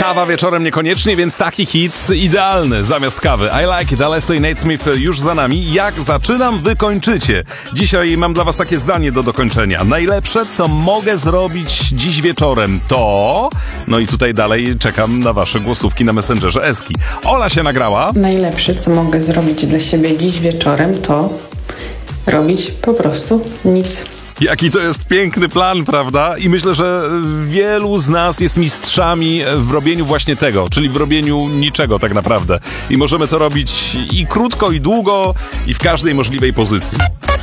Kawa wieczorem niekoniecznie, więc taki hit idealny zamiast kawy. I Like It, Alesso i Nate Smith już za nami. Jak zaczynam, wy kończycie. Dzisiaj mam dla was takie zdanie do dokończenia. Najlepsze, co mogę zrobić dziś wieczorem, to... No i tutaj dalej czekam na wasze głosówki na Messengerze Eski. Ola się nagrała. Najlepsze, co mogę zrobić dla siebie dziś wieczorem, to robić po prostu nic. Jaki to jest piękny plan, prawda? I myślę, że wielu z nas jest mistrzami w robieniu właśnie tego, czyli w robieniu niczego tak naprawdę. I możemy to robić i krótko, i długo, i w każdej możliwej pozycji.